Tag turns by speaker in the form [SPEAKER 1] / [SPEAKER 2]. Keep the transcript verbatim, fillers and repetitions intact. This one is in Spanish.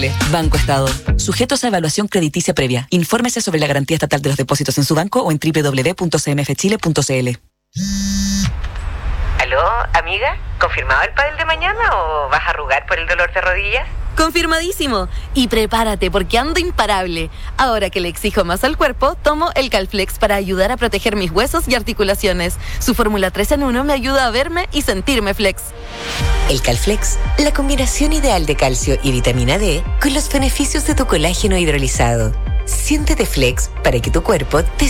[SPEAKER 1] Chile, Banco Estado. Sujetos a evaluación crediticia previa. Infórmese sobre la garantía estatal de los depósitos en su banco o en doble u doble u doble u punto c m f chile punto c l.
[SPEAKER 2] ¿Aló, amiga? ¿Confirmado el pádel de mañana o vas a arrugar por el dolor de rodillas?
[SPEAKER 3] Confirmadísimo. Y prepárate porque ando imparable. Ahora que le exijo más al cuerpo, tomo el Calflex para ayudar a proteger mis huesos y articulaciones. Su fórmula tres en uno me ayuda a verme y sentirme flex.
[SPEAKER 4] El Calflex, la combinación ideal de calcio y vitamina D con los beneficios de tu colágeno hidrolizado. Siéntete flex para que tu cuerpo te